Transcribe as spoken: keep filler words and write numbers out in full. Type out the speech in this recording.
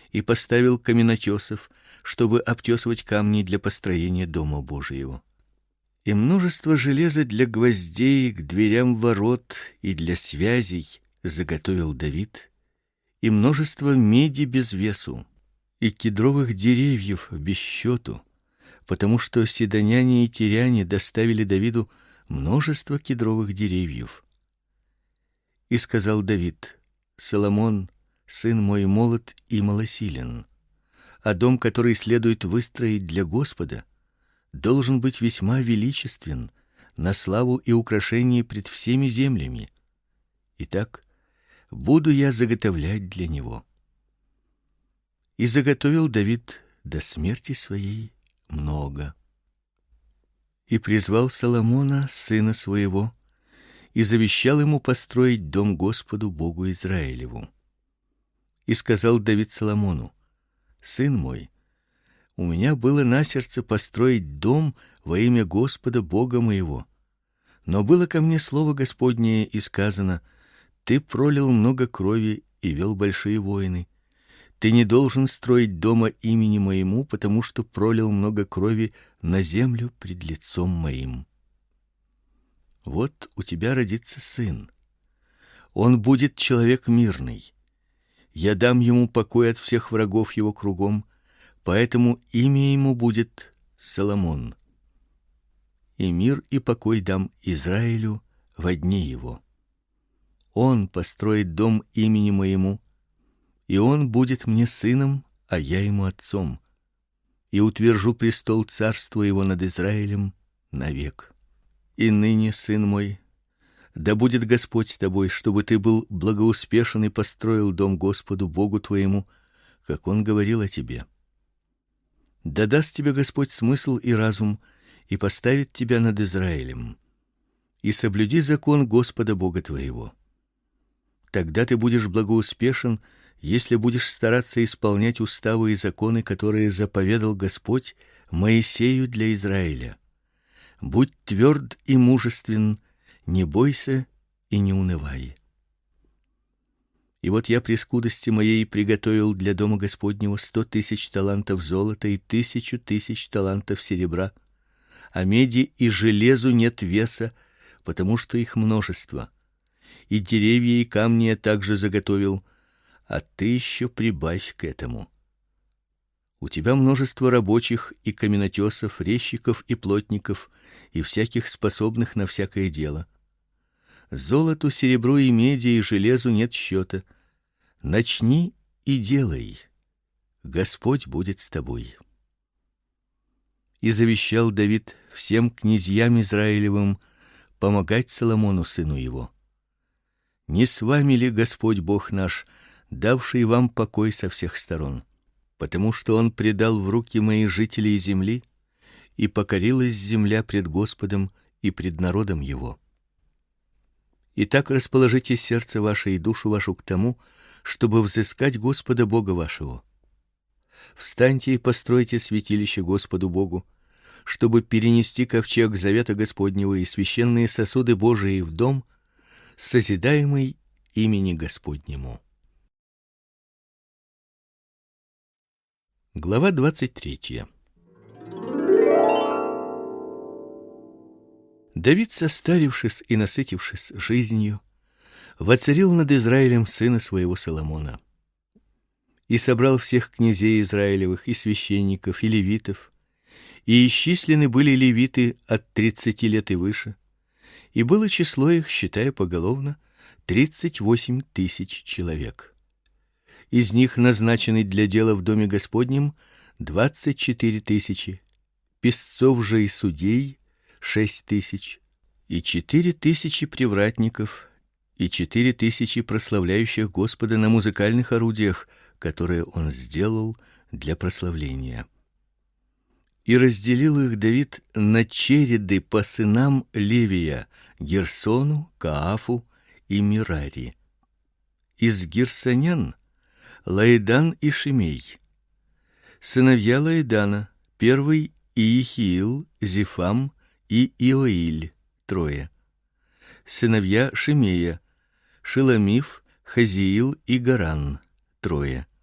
и поставил каменотесов, чтобы обтесывать камни для построения дома Божьего. И множество железа для гвоздей к дверям ворот и для связей заготовил Давид, и множество меди без весу, и кедровых деревьев без счету, потому что сидоняне и тиряне доставили Давиду множество кедровых деревьев. И сказал Давид: Соломон, сын мой, молод и малосилен, а дом, который следует выстроить для Господа, должен быть весьма величествен, на славу и украшение пред всеми землями. Итак, буду я заготовлять для него. И заготовил Давид до смерти своей много. И призвал Соломона, сына своего, и завещал ему построить дом Господу Богу Израилеву. И сказал Давид Соломону: сын мой, у меня было на сердце построить дом во имя Господа Бога моего. Но было ко мне слово Господнее, и сказано: ты пролил много крови и вел большие войны. Ты не должен строить дома имени моему, потому что пролил много крови на землю пред лицом моим. Вот у тебя родится сын. Он будет человек мирный. Я дам ему покой от всех врагов его кругом, поэтому имя ему будет Соломон. И мир и покой дам Израилю во дни его. Он построит дом имени моему, и он будет мне сыном, а я ему отцом. И утвержу престол царства его над Израилем навек. И ныне, сын мой, да будет Господь с тобой, чтобы ты был благоуспешен и построил дом Господу Богу твоему, как он говорил о тебе. Да даст тебе Господь смысл и разум, и поставит тебя над Израилем. И соблюди закон Господа Бога твоего. Тогда ты будешь благоуспешен, если будешь стараться исполнять уставы и законы, которые заповедал Господь Моисею для Израиля. Будь тверд и мужествен, не бойся и не унывай. И вот я при скудости моей приготовил для дома Господнего сто тысяч талантов золота и тысячу тысяч талантов серебра, а меди и железу нет веса, потому что их множество. И деревья и камни я также заготовил, а ты еще прибавь к этому. У тебя множество рабочих и каменотесов, резчиков и плотников, и всяких способных на всякое дело. Золоту, серебру и меди и железу нет счета. Начни и делай. Господь будет с тобой. И завещал Давид всем князьям Израилевым помогать Соломону сыну его. Не с вами ли Господь Бог наш, давший вам покой со всех сторон? Потому что он предал в руки мои жителей земли, и покорилась земля пред Господом и пред народом его. Итак, расположите сердце ваше и душу вашу к тому, чтобы взыскать Господа Бога вашего. Встаньте и постройте святилище Господу Богу, чтобы перенести ковчег завета Господнего и священные сосуды Божии в дом, созидаемый имени Господнему. Глава двадцать третья. Давид, состарившись и насытившись жизнью, воцарил над Израилем сына своего Соломона. И собрал всех князей Израилевых и священников и левитов, и исчислены были левиты от тридцати лет и выше, и было число их, считая поголовно, тридцать восемь тысяч человек. Из них назначены для дела в доме Господнем двадцать четыре тысячи, писцов же и судей шесть тысяч, и четыре тысячи привратников, и четыре тысячи прославляющих Господа на музыкальных орудиях, которые он сделал для прославления. И разделил их Давид на череды по сынам Левия: Герсону, Каафу и Мирари. Из герсонян Лаидан и Шимей. Сыновья Лаидана: первый Иехиил, Зефам и Иоиль, трое. Сыновья Шимея: Шеломиф, Хазиил и Гаран, трое.